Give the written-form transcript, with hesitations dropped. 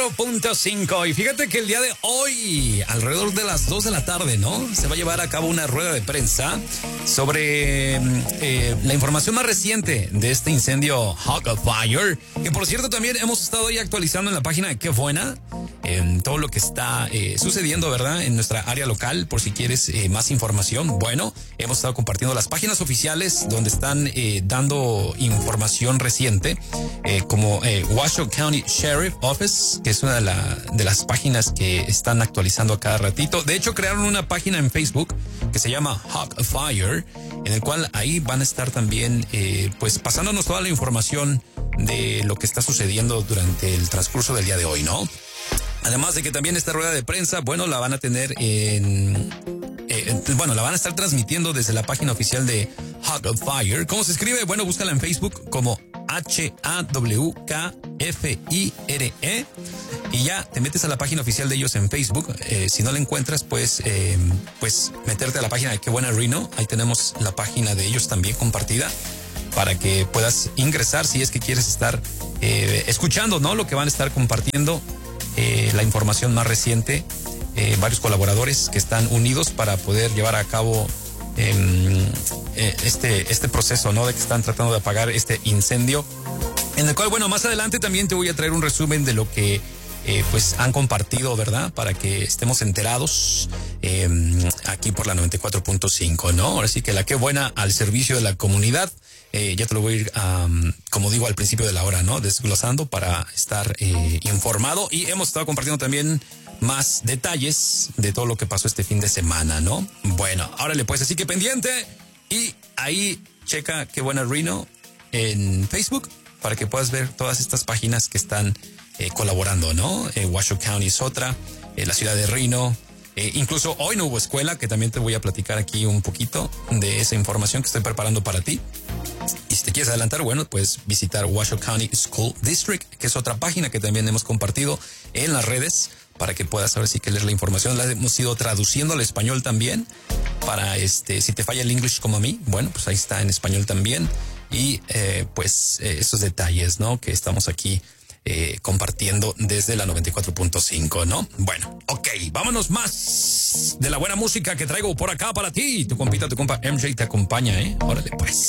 4.5 y fíjate que el día de hoy, alrededor de las 2 de la tarde, ¿no? Se va a llevar a cabo una rueda de prensa sobre la información más reciente de este incendio Hawk Fire, que por cierto también hemos estado ahí actualizando en la página de Qué Buena, todo lo que está sucediendo, ¿verdad? En nuestra área local, por si quieres más información. Bueno, hemos estado compartiendo las páginas oficiales donde están dando información reciente, como Washoe County Sheriff Office, que es una de las páginas que están actualizando a cada ratito. De hecho, crearon una página en Facebook que se llama Hawk Fire, en el cual ahí van a estar también pues pasándonos toda la información de lo que está sucediendo durante el transcurso del día de hoy, ¿no? Además de que también esta rueda de prensa, bueno, la van a tener la van a estar transmitiendo desde la página oficial de Hawk Fire. ¿Cómo se escribe? Bueno, búscala en Facebook como HAWKFIRE y ya te metes a la página oficial de ellos en Facebook. Si no la encuentras, pues meterte a la página de Qué Buena Reno. Ahí tenemos la página de ellos también compartida para que puedas ingresar si es que quieres estar escuchando, ¿no? Lo que van a estar compartiendo, la información más reciente, varios colaboradores que están unidos para poder llevar a cabo este proceso, ¿no? De que están tratando de apagar este incendio, en el cual, bueno, más adelante también te voy a traer un resumen de lo que pues han compartido, ¿verdad? Para que estemos enterados aquí por la 94.5, ¿no? Ahora sí que la Qué Buena al servicio de la comunidad. Ya te lo voy a ir, como digo, al principio de la hora, ¿no? Desglosando para estar informado. Y hemos estado compartiendo también más detalles de todo lo que pasó este fin de semana, ¿no? Bueno, órale pues, así que pendiente. Y ahí checa Qué Buena Reno en Facebook para que puedas ver todas estas páginas que están colaborando, ¿no? Washoe County es otra, la ciudad de Reno. Incluso hoy no hubo escuela, que también te voy a platicar aquí un poquito de esa información que estoy preparando para ti. Y si te quieres adelantar, bueno, puedes visitar Washoe County School District, que es otra página que también hemos compartido en las redes para que puedas saber si quieres leer la información. La hemos ido traduciendo al español también para si te falla el English como a mí, bueno, pues ahí está en español también. Y esos detalles, ¿no? Que estamos aquí compartiendo desde la 94.5, ¿no? Bueno, ok, vámonos más de la buena música que traigo por acá para ti. Tu compa MJ te acompaña, ¿eh? Órale, pues.